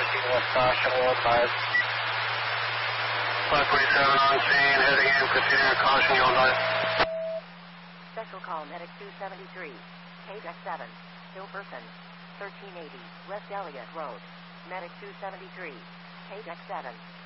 West Caution, Will 5. 547 on scene, heading in, proceeding with caution, Will 5. Special call, Medic 273, Page X7, Hilferson, 1380, West Elliott Road. Medic 273, Page X7.